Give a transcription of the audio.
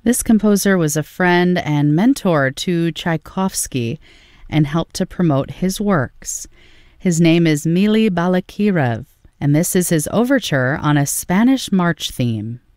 This composer was a friend and mentor to Tchaikovsky and helped to promote his works. His name is Mily Balakirev, and this is his overture on a Spanish march theme.